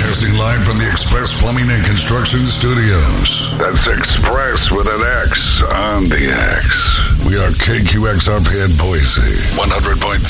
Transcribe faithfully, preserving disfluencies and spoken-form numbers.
Broadcasting live from the Express Plumbing and Construction Studios. That's Express with an X on the X. We are K Q X R P in Boise, one hundred point three